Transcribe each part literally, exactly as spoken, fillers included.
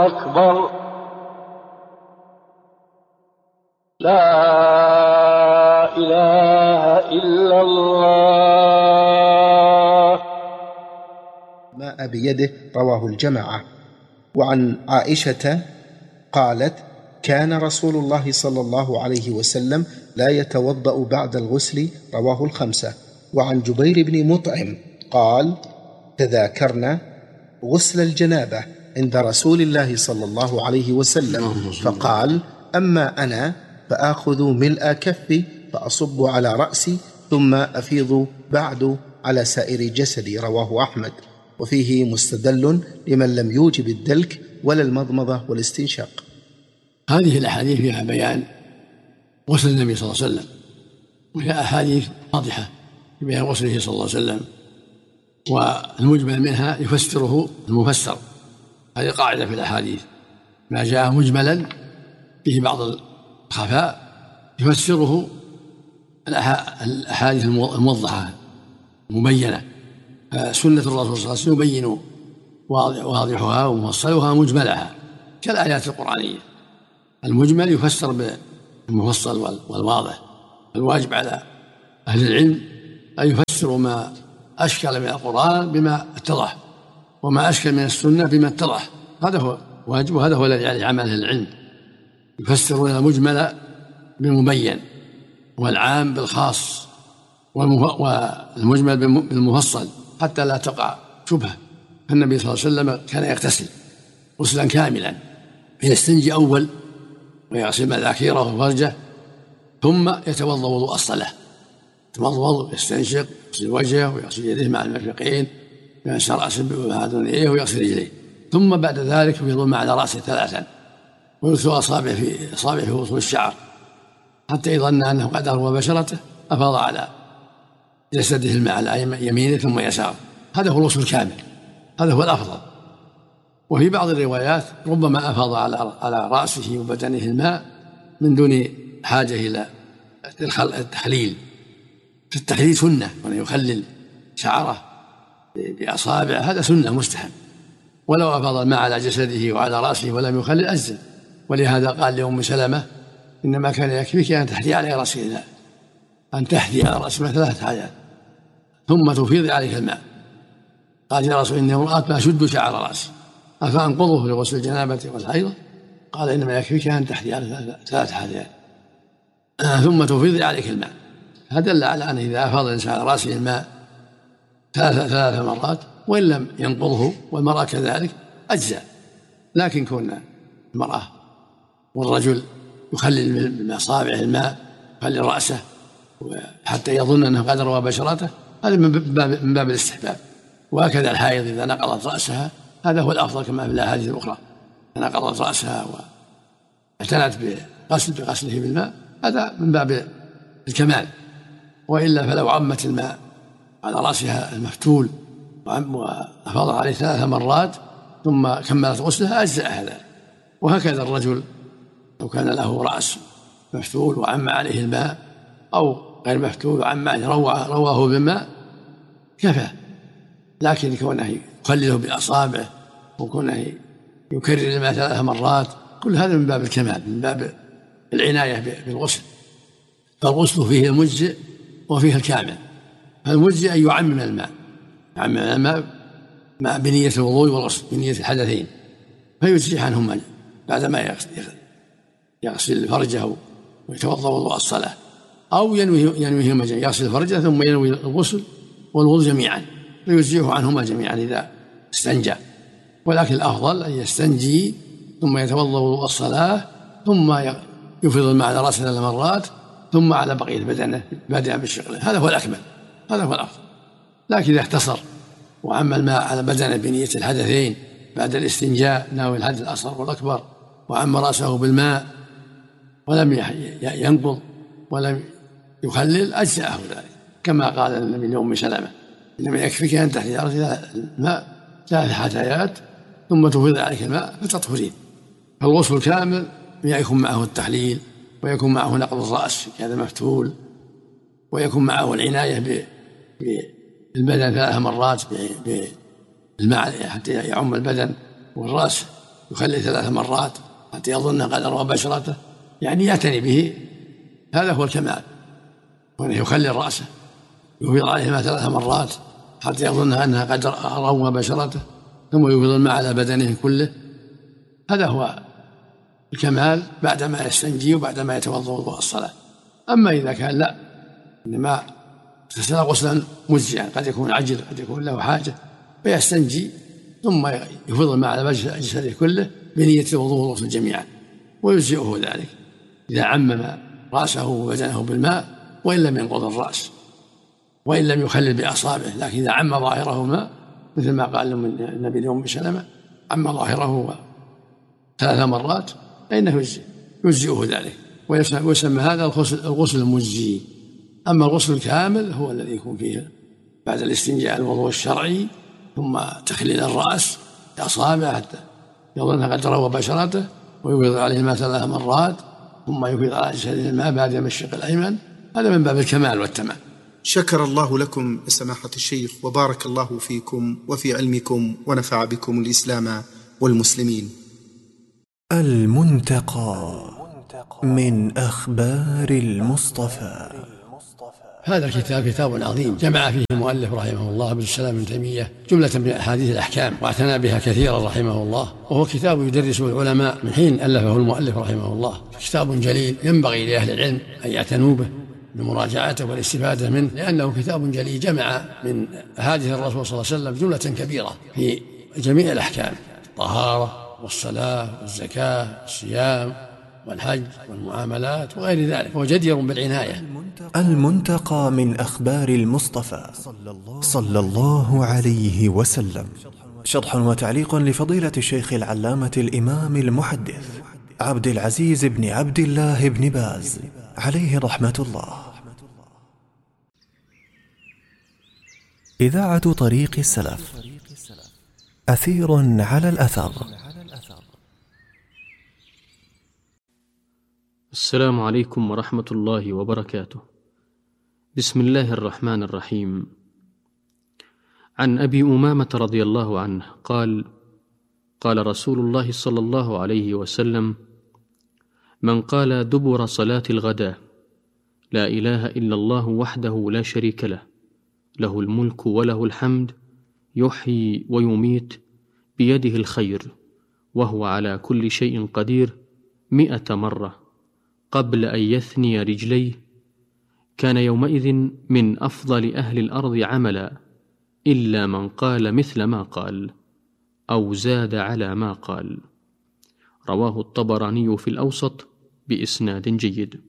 أكبر. لا إله إلا الله. ماء بيده رواه الجماعة. وعن عائشة قالت: كان رسول الله صلى الله عليه وسلم لا يتوضأ بعد الغسل، رواه الخمسة. وعن جبير بن مطعم قال: تذاكرنا غسل الجنابة عند رسول الله صلى الله عليه وسلم، فقال: أما أنا فآخذ ملء كفي فأصب على رأسي ثم أفيض بعد على سائر جسدي، رواه أحمد. وفيه مستدل لمن لم يوجب الدلك ولا المضمضة والاستنشاق. هذه الأحاديث فيها بيان غسل النبي صلى الله عليه وسلم، وهي أحاديث واضحة في بيان غسله صلى الله عليه وسلم، والمجمل منها يفسره المفسر. هذه قاعدة في الأحاديث: ما جاء مجملا فيه بعض الخفاء يفسره الأحاديث الموضحة المبينة. فسنة الرسول صلى الله عليه وسلم يبين واضحها ومفصلها مجملها كالآيات القرآنية. المجمل يفسر بالمفصل والواضح. الواجب على أهل العلم أن يفسروا ما أشكل من القرآن بما اتضح، وما أشكل من السنة بما اتضح. هذا هو واجب، وهذا هو الذي عليه عمل أهل العلم، يفسرون المجمل بالمبين والعام بالخاص والمجمل بالمفصل حتى لا تقع شبهة. فالنبي صلى الله عليه وسلم كان يغتسل غسلا كاملا، يستنجي أول ويغسل مذاكيره وفرجه، ثم يتوضأ وضوء الصلاة، يتوضأ ويستنشق، يغسل وجهه ويغسل يديه مع المرفقين، يغسل رأسه وأذنيه ويغسل رجليه، ثم بعد ذلك يفيض الماء على رأسه ثلاثا ويدخل أصابعه في أصابعه في وسط الشعر حتى يظن أنه قد أروى بشرته، أفاض على جسده الماء على يمينه ثم يساره. هذا هو الغسل الكامل، هذا هو الأفضل. وفي بعض الروايات ربما أفاض على على رأسه وبدنه الماء من دون حاجة إلى التخليل. في التخليل سنة، وأن يخلل شعره بأصابع هذا سنة مستحب، ولو أفاض الماء على جسده وعلى رأسه ولم يخلل أجزل. ولهذا قال لأم سلمة: إنما كان يكفيك أن تحدي على رأسه، أن تحدي على رأسه ثلاث حاجات ثم تفيض عليك الماء. قال: يا رسول إني امرأة ما أشد شعر رأسي أفأنقضه لغسل الجنابة والحيضة؟ قال: إنما يكفيك أن تحدي على ثلاث حاجات ثم تفيض عليك الماء. هذا دل على أنه إذا أفاض الإنسان على رأسه الماء ثلاث ثلاث مرات وإن لم ينقضه والمرأة كذلك أجزاء. لكن كون المرأة والرجل يخلل من أصابعه الماء، يخلل رأسه حتى يظن أنه قد روى بشرته، هذا من باب, من باب الاستحباب. وهكذا الحائض إذا نقضت رأسها هذا هو الأفضل كما في الأحاديث الأخرى، نقضت رأسها واعتنت بغسل بغسله بالماء، هذا من باب الكمال. وإلا فلو عمت الماء على رأسها المفتول وأفاض عليه ثلاث مرات ثم كملت غسلها أجزأ هذا. وهكذا الرجل لو كان له رأس مفتول وعم عليه الماء أو غير مفتول وعم عليه رواه بالماء كفى. لكن كونه يخلله بأصابعه وكونه يكرر الماء ثلاث مرات كل هذا من باب الكمال، من باب العناية بالغسل. فالغسل فيه المجزئ وفيه الكامل. فالمجزئ أن يعمم الماء، يعمم الماء مع بنية الوضوء والغسل، بنية الحدثين، فيجزئ عنهما بعدما يغسل فرجه ويتوضأ وضوء الصلاة، أو ينويهما جميعا، يغسل فرجه ثم ينوي الغسل والوضوء جميعا فيجزئه عنهما جميعا إذا استنجى. ولكن الأفضل أن يستنجي ثم يتوضأ وضوء الصلاة ثم يفيض الماء على رأسه ثلاث مرات ثم على بقية بدنه بادئا بالشقة، هذا هو الأكمل، هذا هو الأفضل. لكن إذا اختصر وعم الماء على بدنه بنية الحدثين بعد الاستنجاء ناوي الحدث الأصغر والأكبر وعم رأسه بالماء ولم ينقض ولم يخلل أجزأه ذلك، كما قال النبي لأم سلمة: إنما يكفيك أن تحدي على رأسك الماء ثلاث حثيات ثم تفيض عليك الماء فتطهرين. فالغسل الكامل يكون معه التحليل ويكون معه نقض الرأس هذا مفتول، ويكون معه العناية بالبدن ثلاث مرات بالماء حتى يعم البدن والرأس يخلي ثلاث مرات حتى يظن قد روى بشرته، يعني يعتني به، هذا هو الكمال، وأنه يخلي رأسه يفيض عليه الماء ثلاث مرات حتى يظن أنها قد روى بشرته، ثم يفيض الماء على بدنه كله، هذا هو الكمال بعدما يستنجي وبعدما يتوضأ وضوء الصلاة. أما إذا كان لا، إنما اغتسل غسلا مجزئا، قد يكون عجل، قد يكون له حاجة، فيستنجي ثم يفيض الماء على جسده كله بنية الوضوء والغسل جميعا، ويجزئه ذلك إذا عمم رأسه وبدنه بالماء، وإن لم ينقض الرأس، وإن لم يخلل بأصابعه، لكن إذا عم ظاهره ماء مثل ما قال النبي لأم سلمة عم ظاهره ثلاث مرات فإنه يجزئه ذلك، ويسمى هذا الغسل المجزي. أما الغسل الكامل هو الذي يكون فيه بعد الاستنجاء الوضوء الشرعي، ثم تخليل الرأس بأصابعه حتى يظن قد روى بشرته، ويفيض عليه الماء ثلاث مرات، ثم يفيض على جسده الماء بعد المشرق الأيمن، هذا من باب الكمال والتمام. شكر الله لكم سماحة الشيخ، وبارك الله فيكم وفي علمكم، ونفع بكم الإسلام والمسلمين. المنتقى من أخبار المصطفى. هذا الكتاب كتاب عظيم جمع فيه المؤلف رحمه الله ابن السلام ابن تيمية جملة من أحاديث الأحكام، واعتنى بها كثيرا رحمه الله، وهو كتاب يدرسه العلماء من حين ألفه المؤلف رحمه الله. كتاب جليل ينبغي لأهل العلم أن يعتنوا به بمراجعته والاستفادة منه، لأنه كتاب جليل جمع من أحاديث الرسول صلى الله عليه وسلم جملة كبيرة في جميع الأحكام، الطهارة والصلاة والزكاة والصيام والحج والمعاملات وغير ذلك، هو جدير بالعناية. المنتقى من أخبار المصطفى صلى الله عليه وسلم. شرح وتعليق لفضيلة الشيخ العلامة الإمام المحدث عبد العزيز بن عبد الله بن باز عليه رحمة الله. إذاعة طريق السلف، أثير على الأثر. السلام عليكم ورحمة الله وبركاته. بسم الله الرحمن الرحيم. عن أبي أمامة رضي الله عنه قال: قال رسول الله صلى الله عليه وسلم: من قال دبر صلاة الغداء لا إله إلا الله وحده لا شريك له، له الملك وله الحمد، يحيي ويميت، بيده الخير، وهو على كل شيء قدير، مئة مرة قبل أن يثني رجليه، كان يومئذ من أفضل أهل الأرض عملا، إلا من قال مثل ما قال أو زاد على ما قال. رواه الطبراني في الأوسط بإسناد جيد.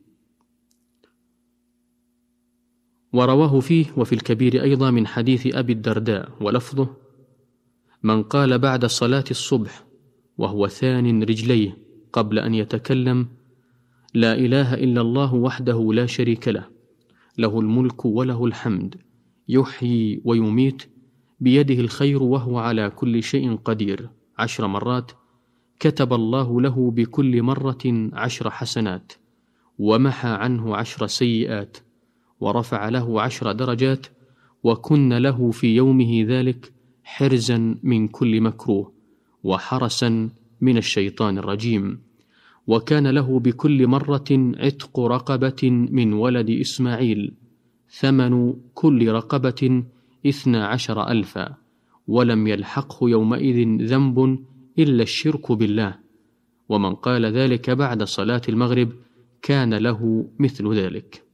ورواه فيه وفي الكبير أيضا من حديث أبي الدرداء ولفظه: من قال بعد صلاة الصبح وهو ثان رجليه قبل أن يتكلم: لا إله إلا الله وحده لا شريك له، له الملك وله الحمد، يحيي ويميت، بيده الخير وهو على كل شيء قدير، عشر مرات، كتب الله له بكل مرة عشر حسنات، ومحى عنه عشر سيئات، ورفع له عشر درجات، وكن له في يومه ذلك حرزا من كل مكروه، وحرسا من الشيطان الرجيم. وكان له بكل مرة عتق رقبة من ولد إسماعيل، ثمن كل رقبة اثنا عشر ألفا، ولم يلحقه يومئذ ذنب إلا الشرك بالله. ومن قال ذلك بعد صلاة المغرب كان له مثل ذلك.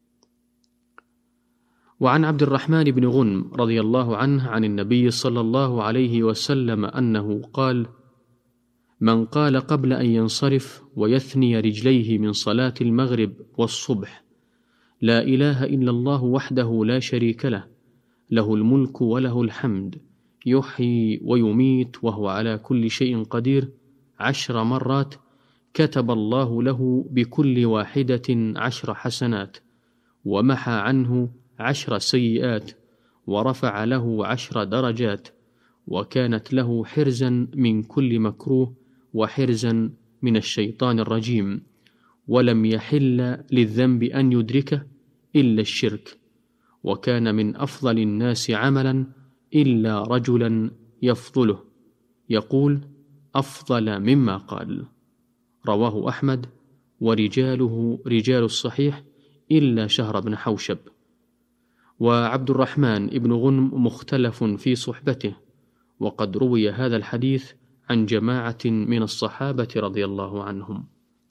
وعن عبد الرحمن بن غنم رضي الله عنه عن النبي صلى الله عليه وسلم أنه قال: من قال قبل أن ينصرف ويثني رجليه من صلاة المغرب والصبح: لا إله إلا الله وحده لا شريك له، له الملك وله الحمد، يحيي ويميت وهو على كل شيء قدير، عشر مرات، كتب الله له بكل واحدة عشر حسنات، ومحى عنه عشر سيئات، ورفع له عشر درجات، وكانت له حرزا من كل مكروه، وحرزا من الشيطان الرجيم، ولم يحل للذنب أن يدركه إلا الشرك. وكان من أفضل الناس عملا إلا رجلا يفضله، يقول: أفضل مما قال. رواه أحمد ورجاله رجال الصحيح إلا شهر بن حوشب. وعبد الرحمن بن غنم مختلف في صحبته، وقد روي هذا الحديث عن جماعة من الصحابة رضي الله عنهم.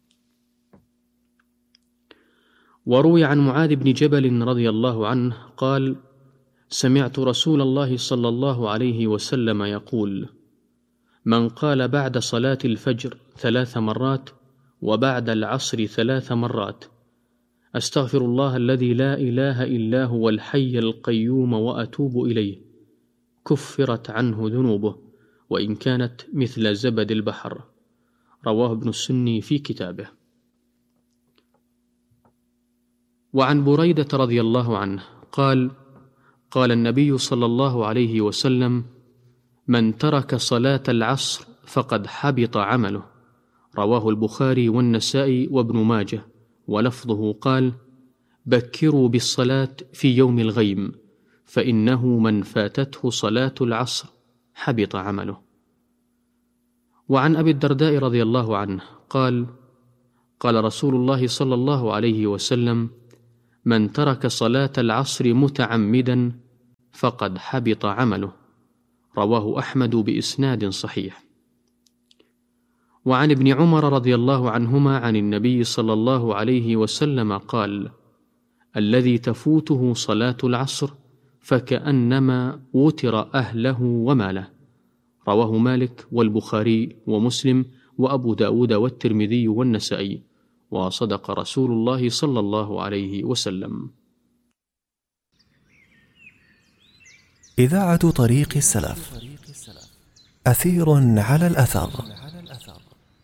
وروي عن معاذ بن جبل رضي الله عنه قال: سمعت رسول الله صلى الله عليه وسلم يقول: من قال بعد صلاة الفجر ثلاث مرات وبعد العصر ثلاث مرات أستغفر الله الذي لا إله إلا هو الحي القيوم وأتوب إليه، كفرت عنه ذنوبه وإن كانت مثل زبد البحر. رواه ابن السني في كتابه. وعن بريدة رضي الله عنه قال: قال النبي صلى الله عليه وسلم: من ترك صلاة العصر فقد حبط عمله. رواه البخاري والنسائي وابن ماجه، ولفظه قال: بكروا بالصلاة في يوم الغيم، فإنه من فاتته صلاة العصر حبط عمله. وعن أبي الدرداء رضي الله عنه قال: قال رسول الله صلى الله عليه وسلم: من ترك صلاة العصر متعمدا فقد حبط عمله. رواه أحمد بإسناد صحيح. وعن ابن عمر رضي الله عنهما عن النبي صلى الله عليه وسلم قال: الذي تفوته صلاة العصر فكأنما وتر أهله وماله. رواه مالك والبخاري ومسلم وأبو داود والترمذي والنسائي، وصدق رسول الله صلى الله عليه وسلم. إذاعة طريق السلف، أثير على الأثر.